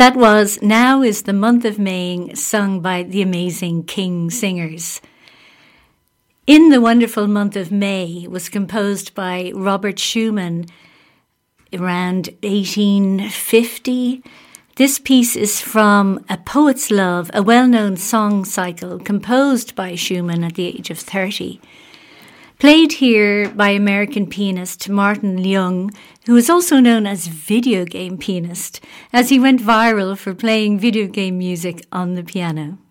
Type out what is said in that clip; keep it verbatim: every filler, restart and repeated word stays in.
That was Now is the Month of May, sung by the amazing King Singers. In the Wonderful Month of May was composed by Robert Schumann around eighteen fifty. This piece is from A Poet's Love, a well-known song cycle composed by Schumann at the age of thirty. Played here by American pianist Martin Leung, who is also known as video game pianist, as he went viral for playing video game music on the piano.